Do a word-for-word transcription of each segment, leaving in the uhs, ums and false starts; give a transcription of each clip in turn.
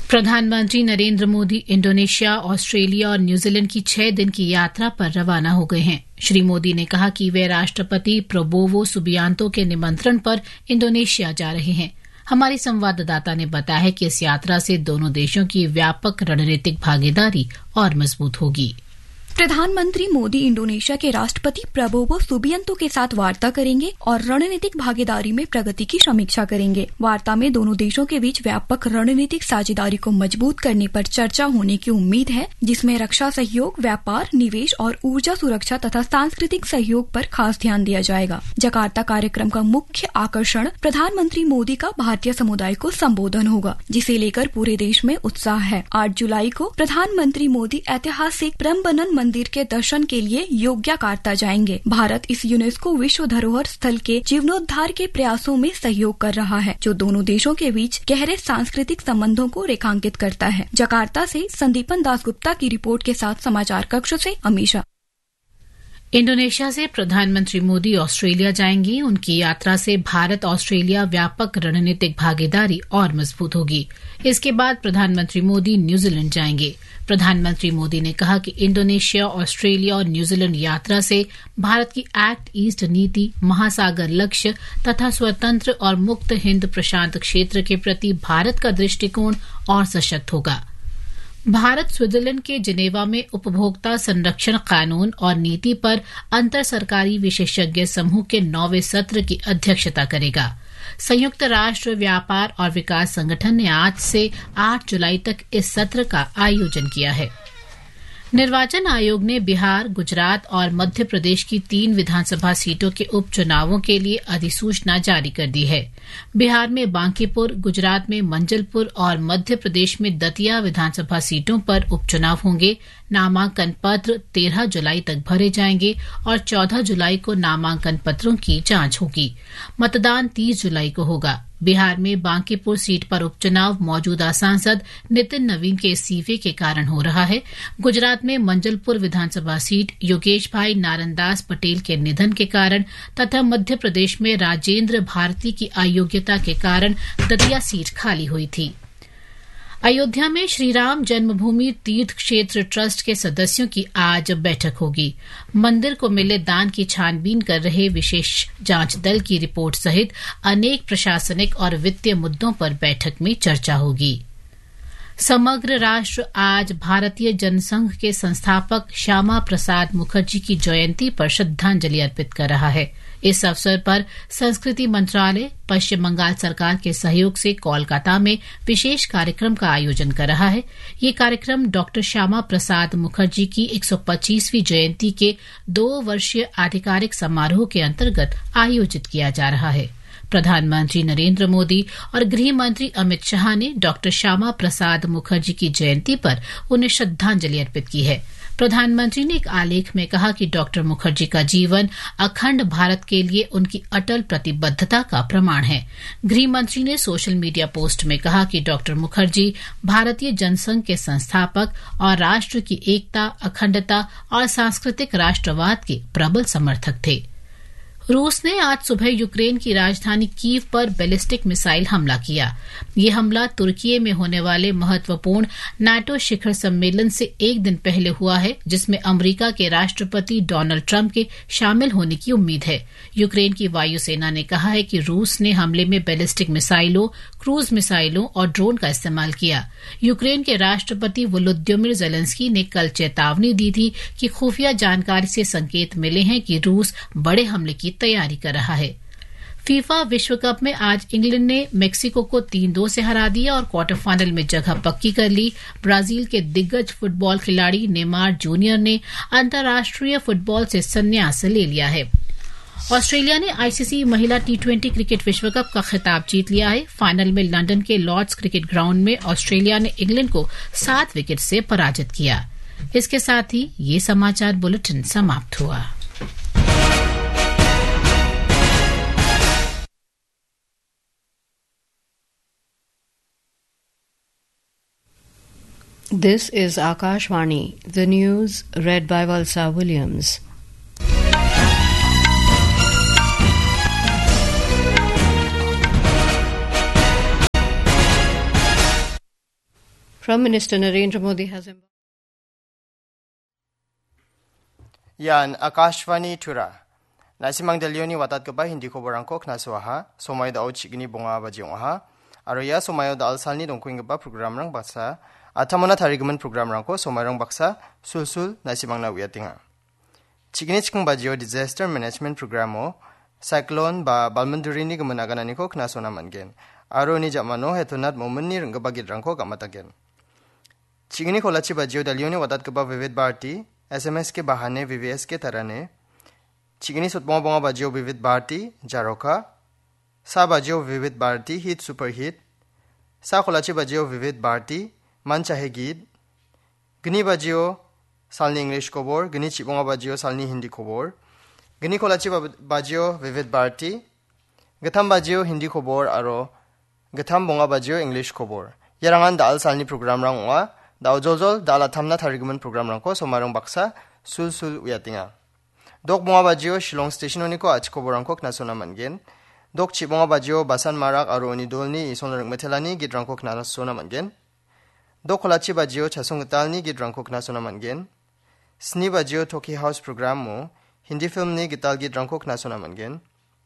प्रधानमंत्री Narendra Modi Indonesia, Australia और New Zealand की छह दिन की यात्रा पर रवाना हो गए हैं। श्री मोदी ने कहा कि वे राष्ट्रपति प्रबोवो सुबियांतो के निमंत्रण पर इंडोनेशिया जा रहे हैं। हमारी संवाददाता ने बताया है कि इस यात्रा से दोनों देशों की व्यापक रणनीतिक भागीदारी और मजबूत होगी। प्रधानमंत्री मोदी इंडोनेशिया के राष्ट्रपति प्रबोवो सुबियांतो के साथ वार्ता करेंगे और रणनीतिक भागीदारी में प्रगति की समीक्षा करेंगे। वार्ता में दोनों देशों के बीच व्यापक रणनीतिक साझेदारी को मजबूत करने पर चर्चा होने की उम्मीद है, जिसमें रक्षा सहयोग, व्यापार, निवेश और ऊर्जा सुरक्षा तथा सांस्कृतिक सहयोग पर खास ध्यान दिया जाएगा। जकार्ता कार्यक्रम का मुख्य आकर्षण प्रधानमंत्री मोदी का भारतीय समुदाय को संबोधन होगा, जिसे लेकर पूरे देश में उत्साह है। आठ जुलाई को प्रधानमंत्री मोदी ऐतिहासिक प्रम्बनन मंदिर के दर्शन के लिए योग्यकार्ता जाएंगे। भारत इस यूनेस्को विश्व धरोहर स्थल के जीर्णोद्धार के प्रयासों में सहयोग कर रहा है, जो दोनों देशों के बीच गहरे सांस्कृतिक संबंधों को रेखांकित करता है। जकार्ता से संदीपन दासगुप्ता की रिपोर्ट के साथ समाचार कक्ष से अमीशा। इंडोनेशिया से प्रधानमंत्री मोदी ऑस्ट्रेलिया जाएंगी। उनकी यात्रा से भारत ऑस्ट्रेलिया व्यापक रणनीतिक भागीदारी और मजबूत होगी। इसके बाद प्रधानमंत्री मोदी न्यूजीलैंड जाएंगे। प्रधानमंत्री मोदी ने कहा कि इंडोनेशिया, ऑस्ट्रेलिया और न्यूजीलैंड यात्रा से भारत की एक्ट ईस्ट नीति, महासागर लक्ष्य तथा स्वतंत्र और मुक्त हिंद प्रशांत क्षेत्र के प्रति भारत का दृष्टिकोण और सशक्त होगा। भारत स्विट्जरलैंड के जिनेवा में उपभोक्ता संरक्षण कानून और नीति पर अंतर सरकारी विशेषज्ञ समूह के नौवें सत्र की अध्यक्षता करेगा। संयुक्त राष्ट्र व्यापार और विकास संगठन ने आज से आठ जुलाई तक इस सत्र का आयोजन किया है। निर्वाचन आयोग ने बिहार, गुजरात और मध्य प्रदेश की तीन विधानसभा सीटों के उपचुनावों के लिए अधिसूचना जारी कर दी है। बिहार में बांकीपुर, गुजरात में मंजलपुर और मध्य प्रदेश में दतिया विधानसभा सीटों पर उपचुनाव होंगे। नामांकन पत्र तेरह जुलाई तक भरे जाएंगे और चौदह जुलाई को नामांकन पत्रों की जांच होगी। मतदान तीस जुलाई को होगा। बिहार में बांकीपुर सीट पर उपचुनाव मौजूदा सांसद नितिन नवीन के इस्तीफे के कारण हो रहा है। गुजरात में मंजलपुर विधानसभा सीट योगेश भाई नारनदास पटेल के निधन के कारण तथा मध्य प्रदेश में राजेंद्र भारती की अयोग्यता के कारण दतिया सीट खाली हुई थी। अयोध्या में श्रीराम जन्मभूमि तीर्थ क्षेत्र ट्रस्ट के सदस्यों की आज बैठक होगी। मंदिर को मिले दान की छानबीन कर रहे विशेष जांच दल की रिपोर्ट सहित अनेक प्रशासनिक और वित्तीय मुद्दों पर बैठक में चर्चा होगी। समग्र राष्ट्र आज भारतीय जनसंघ के संस्थापक श्यामा प्रसाद मुखर्जी की जयंती पर श्रद्धांजलि अर्पित कर रहा है। इस अवसर पर संस्कृति मंत्रालय पश्चिम बंगाल सरकार के सहयोग से कोलकाता में विशेष कार्यक्रम का आयोजन कर रहा है। ये कार्यक्रम डॉक्टर श्यामा प्रसाद मुखर्जी की एक सौ पच्चीसवीं जयंती के दो वर्षीय आधिकारिक समारोह के अंतर्गत आयोजित किया जा रहा है। प्रधानमंत्री नरेंद्र मोदी और गृह मंत्री अमित शाह ने डॉक्टर श्यामा प्रसाद मुखर्जी की जयंती पर उन्हें श्रद्धांजलि अर्पित की है। प्रधानमंत्री ने एक आलेख में कहा कि डॉक्टर मुखर्जी का जीवन अखंड भारत के लिए उनकी अटल प्रतिबद्धता का प्रमाण है। गृह मंत्री ने सोशल मीडिया पोस्ट में कहा कि डॉक्टर मुखर्जी भारतीय जनसंघ के संस्थापक और राष्ट्र की एकता, अखंडता और सांस्कृतिक राष्ट्रवाद के प्रबल समर्थक थे। रूस ने आज सुबह यूक्रेन की राजधानी कीव पर बैलिस्टिक मिसाइल हमला किया। ये हमला तुर्की में होने वाले महत्वपूर्ण नाटो शिखर सम्मेलन से एक दिन पहले हुआ है, जिसमें अमेरिका के राष्ट्रपति डोनाल्ड ट्रंप के शामिल होने की उम्मीद है। यूक्रेन की वायुसेना ने कहा है कि रूस ने हमले में बैलिस्टिक मिसाइलों, क्रूज मिसाइलों और ड्रोन का इस्तेमाल किया। यूक्रेन के राष्ट्रपति वोलोदिमीर ज़ेलेंस्की ने कल चेतावनी दी थी कि खुफिया जानकारी से संकेत मिले हैं कि रूस बड़े हमले की तैयारी कर रहा है। फीफा विश्व कप में आज इंग्लैंड ने मेक्सिको को तीन दो से हरा दिया और क्वार्टर फाइनल में जगह पक्की कर ली। ब्राजील के दिग्गज फुटबॉल खिलाड़ी नेमार जूनियर ने अंतर्राष्ट्रीय फुटबॉल से संन्यास ले लिया है। ऑस्ट्रेलिया ने आईसीसी महिला टी ट्वेंटी क्रिकेट विश्व कप का खिताब जीत लिया है। फाइनल में लंदन के लॉर्ड्स क्रिकेट ग्राउंड में ऑस्ट्रेलिया ने इंग्लैंड को सात विकेट से पराजित किया। इसके साथ ही ये समाचार बुलेटिन समाप्त हुआ। This is Akashvani, the news read by Valsa Williams. Prime Minister Narendra Modi has Yan Akashvani Tura Nasimang Delioni Watat Kaba Hindi Koborangko Knaswaha Somay Dao Chigni Bonga Bajionga Aroya Somayo Dal Salni Dongkuing Ba Program Rang Baksa Atamana Tarigaman Program Rangko Somarang Baksa Sulsul Nasimang Na Wiatinga Chigni Chikang Bajio Disaster Management Programo Cyclone Ba Balmandurini Gamanagananiko Knasona Mangen Aro Ni Jamano Hetunat Momani Rangabagit Rangko Gamatagen Chigni Kolachi Bajio Delioni Watat Kaba Vivid Bharti S M S के बहाने V V S के तरह ने चिकनी सुतबों बोंगा बाजियो विविध भारती जारोका सा बाजियो विविध Bharti hit super hit सा खुलाची बाजियो विविध भारती मन चाहे गीत गनी बाजियो सालनी इंग्लिश कोबोर गनी चिबोंगा बाजियो सालनी हिंदी कोबोर गनी खुलाची बाजियो विविध भारती गथम बाजियो हिंदी कोबोर आरो गथम बोंगा बाजियो इंग्लिश कोबोर यरंगान दाल सालनी प्रोग्राम रंगवा दाव जोजोल दाला थामना थारिगमन प्रोग्राम रंगको सोमारंग बक्सा सुल सुल उयातिंगा दोक बोंगा बाजियो शिलोंग स्टेशनोनिको आचको बोरंगको knasona mangen दोक चिबोंगा बाजियो बासान माराक आरो नि दोलनि इसन रंग मेथेलानि गिद्रांगको knasona mangen दोक खलाची बाजियो छसुंगतालनि गिद्रांगको knasona mangen स्नि बाजियो टोकी हाउस प्रोग्राम मो हिंदी फिल्मनि गिताल गिद्रांगको knasona mangen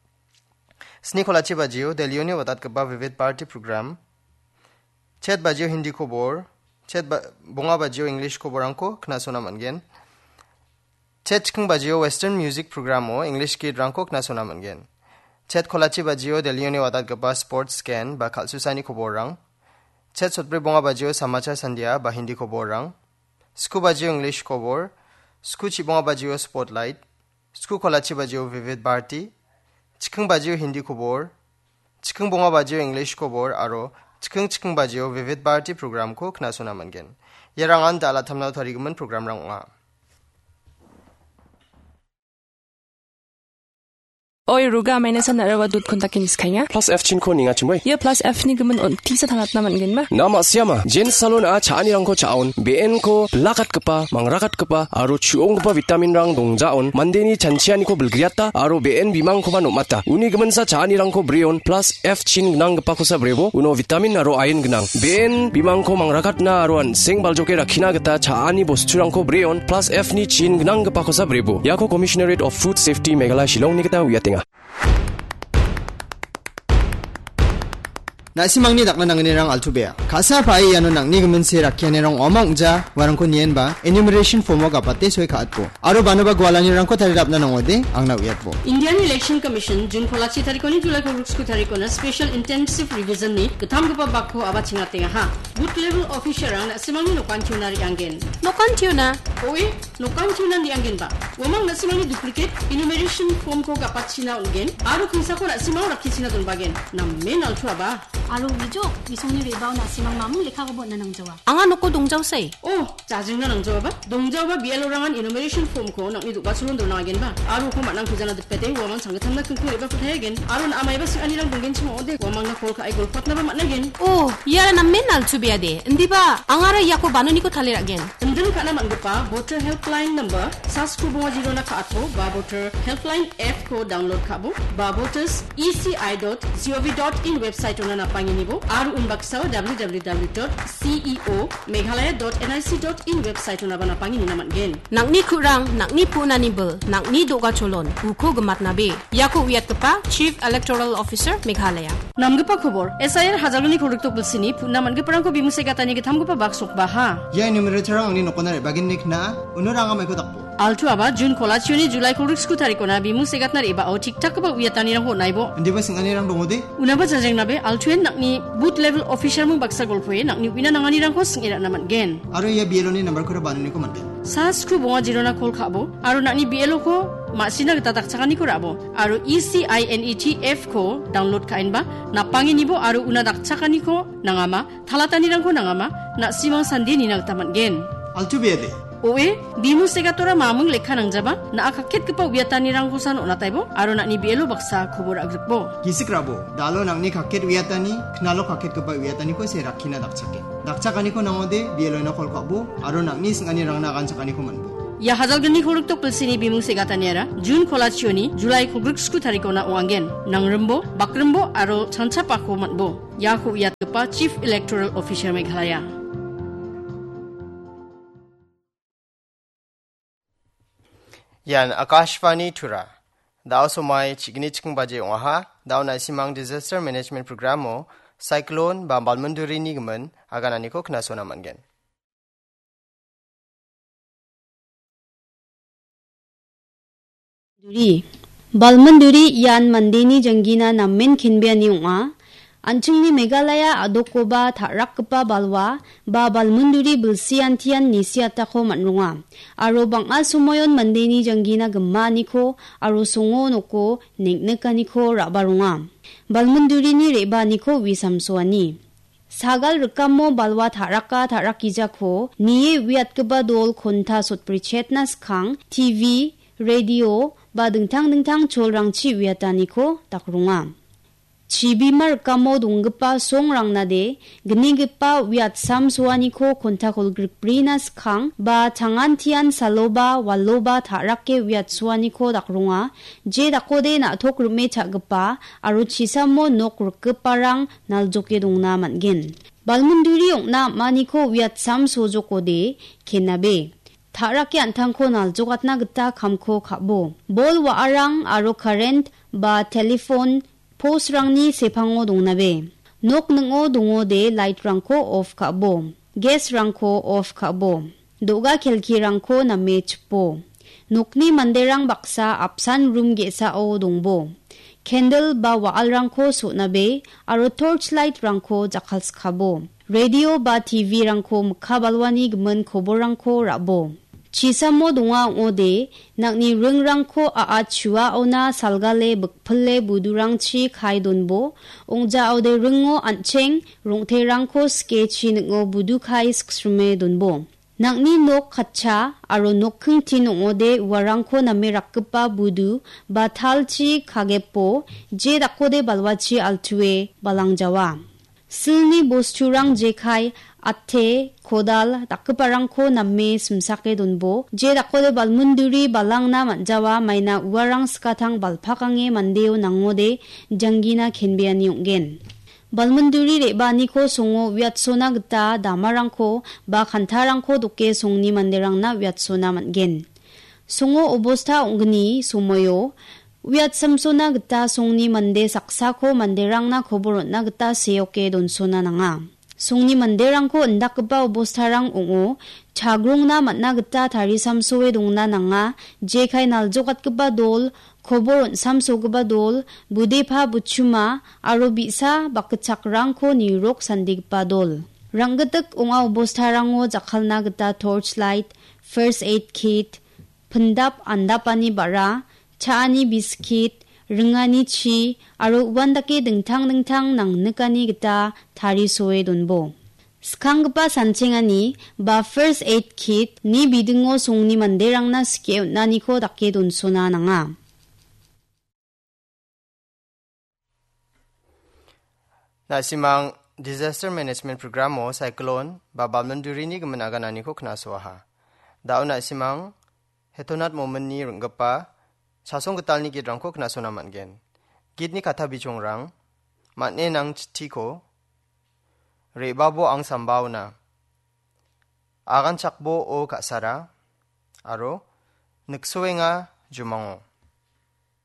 स्नि खलाची बाजियो देलियोनि वतात कबा विविध पार्टी प्रोग्राम छेद बाजियो हिंदी खबर Chet bonga bajiyo English ko borangko knasona mangen. Chet chikung bajiyo Western Music Programo English ki drangko knasona mangen. Chet kholachi bajiyo Delioni watat gaba Sports Scan ba khalsusani ko borang. Chet sotbre bonga bajiyo Samachar Sandhya ba Hindi ko borang. Sku bajiyo English ko bor. Sku chi bonga bajiyo Spotlight. Sku kholachi bajiyo Vivid Bharti. Chikung bajiyo Hindi ko bor. Chikung bonga bajiyo English ko bor aro चिकंग चिकंग बाजियो विविध Bharti programme को knasona mangen यरंगान दाला थमनाव थारिगमन programme रंगवा Oi ruga maina san arawa dut kontakin iskanya plus f chin ko ninga chimoi ye plus f ni gemen on tisa thangat naman gen ma nama siama jen salon a chani rang ko chaun bn ko lakat kapa mangrakat kapa aro chuong kapa vitamin rang dongjaon mandeni chanchiani ko bulgriata aro bn bimang ko mano mata uni gemen sa chani rang ko brion plus f chin nang kapa ko sa brebo uno vitamin aro iron gnang bn bimang ko mangrakat na aro an seng baljoke rakhina gata chani bosturang ko brion plus f ni chin gnang kapa ko sa brebo yako commissionerate of food safety meghalaya shillong ni gata wiatenga Nasimangni dakna nangni rang altubea khasa pai yano nangni gemen se rakhyane rang omang ja warangko nienba enumeration form ga patte soi khatpo aro banoba gwalani rangko tarirapna nangode angna uyatbo Indian Election Commission jun kholachi tarikoni julai ko ruksku tarikona special intensive revision ni katham gapa bakho aba chingatenga ha booth level officer rang nasimangni nokan tunari angen nokan tuna oi nokan tuna ni angen ba omang nasimangni duplicate enumeration form ko ga pachina ungen aro khisa ko nasimang rakhisina don bagen nam men altu aba Aro wijo isongni rebaw na simang mamung lekha ko bon na nang jawa anga noko dongjaw say oh jajingna nang jawa ba dongjaw ba bielo rangan enumeration form ko nang idu basulon do na gen ba aro ko manang khujana depete wamang sangathamna kungku reba futhay gen aro na amay ba sing ani rang donggen chimo ode wamang na kol ka ay gol patna ba matna gen oh yara na menal chubia de ndi ba angara yako banoni ko thalera gen ndil kana mangpa voter helpline number sas two zero zero na khatho ba voter helpline app ko download khabo ba voters e c i dot gov dot in website ona na panginibo aru unbaksa w w w dot c e o meghalaya dot n i c dot in website ona bana pangini naman gen nakni kurang nakni punani bel nakni doga cholon uko gemat nabe yako wiat kepa chief electoral officer meghalaya namgpa khobor S I R hajalgani khorikto bulsini punna mangi parangko bimuse gatani ge thamgpa baksok ba ha ya enumerator angni nokona bagin nikna unuranga mai ko dakpo altu aba jun kholachioni julai khoriksku tarikona bimuse gatnar eba o tiktak ba uyatani rang ho naibo ndiba singani rang dongode unaba jajeng nabe altuen nakni booth level officer mung baksa golpoe nakni wina nangani rang ko singira naman gen aro ya B L O ni number ko banani ko mande sa skru bonga jirona kol khabo aro nakni B L O ko masina gata takchakani ko rabo aro E C I N E T F ko download kain ba napangi nibo aro una dakchakani ko nangama thalatani rang ko nangama na simang sandi ni nagtaman gen altu bede oe bimu segatora mamung lekha nangjaba na akakhet kepa wiatani rang kosan onataibo aro nakni B L O baksa khobor agrikbo gisikrabo dalo nangni kakhet wiatani knalo kakhet kepa wiatani ko se rakhina dakchake dakchakani ko nangode B L O na kol kabo aro nangni singani rang na kanchakani ko manbo ya hajalgani khoruktok pilsini bimu segataniara jun kholachioni julai khogriksku tarikona oangen nangrembo bakrembo aro chancha pakho matbo ya khu yatpa chief electoral officer meghalaya Yan Akashvani Tura. Dao somay chigni chikung baje ongaha, dao na simang disaster management programo, cyclone ba balmunduri ni gaman, aganani ko knasona mangen. Duri balmunduri yan mandeni jangina nammen khinbe ani onga. Anchungni Meghalaya adokoba tharakpa balwa ba balmunduri bulsiantian nisiata ko manrunga aro banga sumoyon mandeni jangina gemani ko aro songo noko neknekani ko rabarunga balmunduri ni rebani ko wisamsoani sagal rekamo balwa tharaka tharakija ko niye wiatkba dol khonta sotprichetnas khang tv radio ba dingtang dingtang cholrangchi wiatani ko takrunga Chibimar kamo dungpa songrang nade gnigpa wiat samsuani ko kontakol griprinas khang ba changantian saloba waloba tharake wiat suani ko dakrunga je dakode na thokrume chagpa aru chisamo nokrukparang naljoke dongna mangin balmunduri ongna maniko wiat samsojokode kenabe tharake antangko naljogatna gita kamko khabo bol wa arang aru current ba telephone Post rangni sepango dongnabe. Nok nengo dongo de light rangko off kabo. Gas rangko off kabo. Doga kelki rangko na mechpo. Nokni manderang baksa apsan room gesa o dongbo. Candle ba waal rangko sonabe. Aro torchlight rangko jakals kabo. Radio ba T V rangko mukhabalwani gmen kobor rangko rabo. Chisamo donga ode nakni ringrangko a chua ona salgale bukphale budurangchi khaidonbo ongja ode ringo ancheng rongtherangko sketchi ngo budu khai skrume donbo nakni nok khacha aro nokkhing tin ode warangko name rakpa budu bathalchi khagepo je dakode balwachi altue balangjawa silni bosturang jekhai Ate, kodal, dakparangko namme sumsake donbo, je dakode balmunduri balangna manjawa maina uwarang skatang balpakange mandeo nangode jangina kenbeani ungen. balmunduri rebani ko songo wiatsona gita damarangko ba khantarangko doke songni manderangna wiatsona mangen. Songo obosta ongni somoyo, wiat samsona gita songni mande saksako manderangna koborotna gita seyoke donsona nanga. Songni manderangko endakba obostarang ongo chagrongna matna gita tarisamsoe dongna nanga jekai naljogatgba dol koboron samsogba dol budepa buchuma aro bisa bakchakrangko nirok sandigpa dol ranggatak onga obostarango jakhalna gita torchlight first aid kit pendap andapani bara chaani biskit ringani chi aro ubandake dingtang dingtang nangnekani gita tarisoe donbo skangpa sanchengani ba first aid kit ni bidingo songni manderangna ske unnaniko dake donsona nanga nasimang disaster management programo cyclone ba balmunduri ni gmanaganani ko knaswaha dauna simang hetonat moment ni runggapa Sasong getalni gidrangko knasona mangen. Gidni kata bijongrang, matne nang chitiko, rebabo ang sambaw na. Agan chakbo o kasara, aro, nagsuwe nga jumango.